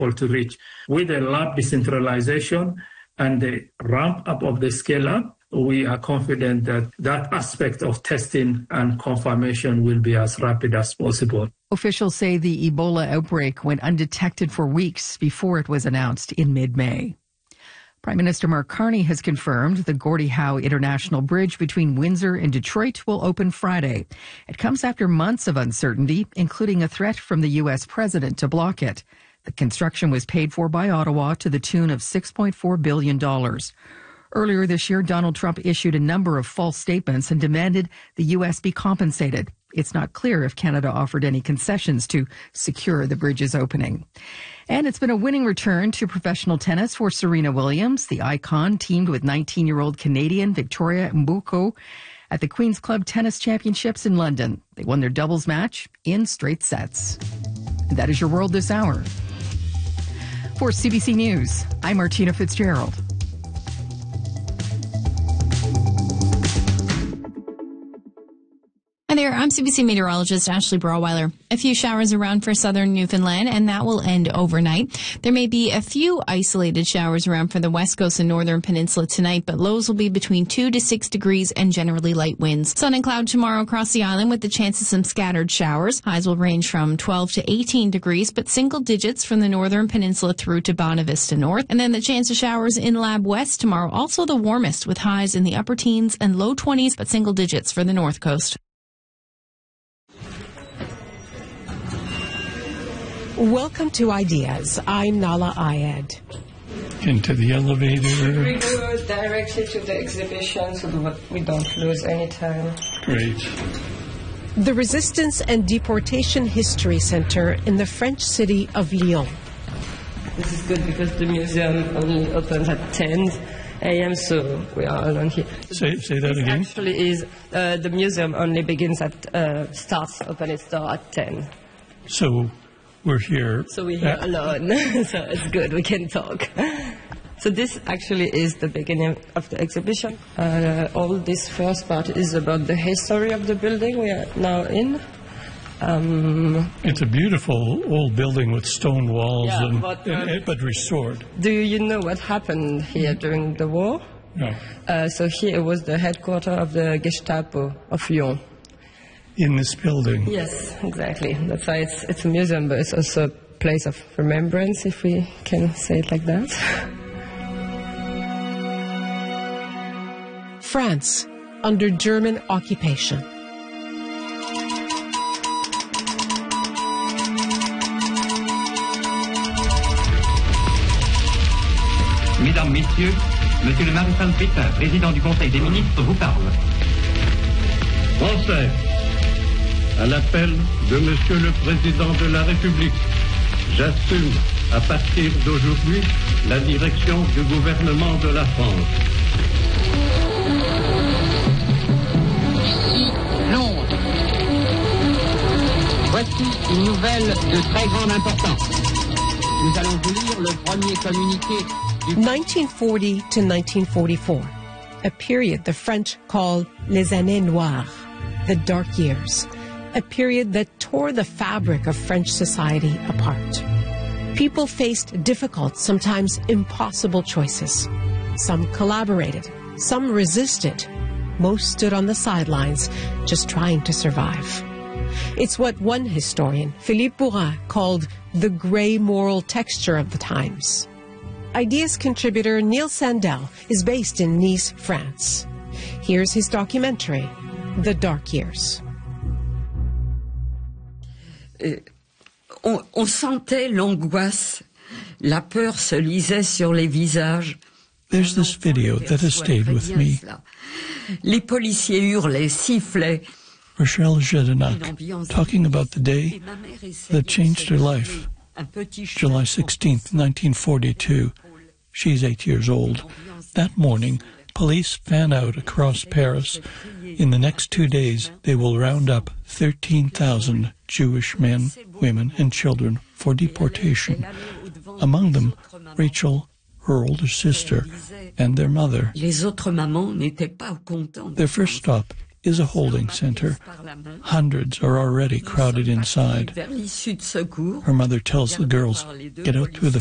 to reach. With the lab decentralization and the ramp up of the scale up, we are confident that that aspect of testing and confirmation will be as rapid as possible. Officials say the Ebola outbreak went undetected for weeks before it was announced in mid-May. Prime Minister Mark Carney has confirmed the Gordie Howe International Bridge between Windsor and Detroit will open Friday. It comes after months of uncertainty, including a threat from the U.S. president to block it. The construction was paid for by Ottawa to the tune of $6.4 billion. Earlier this year, Donald Trump issued a number of false statements and demanded the U.S. be compensated. It's not clear if Canada offered any concessions to secure the bridge's opening. And it's been a winning return to professional tennis for Serena Williams. The icon teamed with 19-year-old Canadian Victoria Mboko at the Queen's Club Tennis Championships in London. They won their doubles match in straight sets. And that is your world this hour. For CBC News, I'm Martina Fitzgerald. Hi there, I'm CBC meteorologist Ashley Brawweiler. A few showers around for southern Newfoundland, and that will end overnight. There may be a few isolated showers around for the west coast and northern peninsula tonight, but lows will be between 2 to 6 degrees and generally light winds. Sun and cloud tomorrow across the island with the chance of some scattered showers. Highs will range from 12 to 18 degrees, but single digits from the northern peninsula through to Bonavista North. And then the chance of showers in Lab West tomorrow, also the warmest with highs in the upper teens and low 20s, but single digits for the north coast. Welcome to Ideas. I'm Nala Ayed. Into the elevator. We go directly to the exhibition so that we don't lose any time. Great. The Resistance and Deportation History Center in the French city of Lyon. This is good because the museum only opens at 10 a.m., so we are alone here. Say that again? Actually, is the museum only begins at open its door at 10. So we're here. So we're here alone, so it's good, we can talk. So this actually is the beginning of the exhibition. All this first part is about the history of the building we are now in. It's a beautiful old building with stone walls, but restored. Do you know what happened here during the war? No. So here was the headquarters of the Gestapo of Lyon. In this building? Yes, exactly. That's why it's a museum, but it's also a place of remembrance, if we can say it like that. France, under German occupation. Mesdames, Messieurs, Monsieur le Maréchal Pétain, président du Conseil des ministres, vous parle. Français, à l'appel de Monsieur le Président de la République, j'assume à partir d'aujourd'hui la direction du gouvernement de la France. Londres. Voici une nouvelle de très grande importance. Nous allons vous lire le premier communiqué du 1940 to 1944, a period the French called les années noires, the dark years, a period that tore the fabric of French society apart. People faced difficult, sometimes impossible choices. Some collaborated, some resisted. Most stood on the sidelines, just trying to survive. It's what one historian, Philippe Bourrin, called the gray moral texture of the times. Ideas contributor Neil Sandel is based in Nice, France. Here's his documentary, The Dark Years. On sentait l'angoisse, la peur se lisait sur les visages. There's this video that has stayed with me. Les policiers hurlaient, sifflaient. Rochelle Jedinak, talking about the day that changed her life. July 16th, 1942. She's 8 years old. That morning, police fan out across Paris. In the next 2 days, they will round up 13,000 Jewish men, women, and children for deportation. Among them, Rachel, her older sister, and their mother. Their first stop is a holding center. Hundreds are already crowded inside. Her mother tells the girls, get out through the